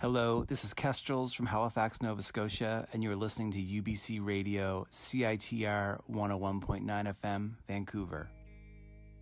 Hello, this is Kestrels from Halifax, Nova Scotia, and you're listening to UBC Radio, CITR 101.9 FM, Vancouver.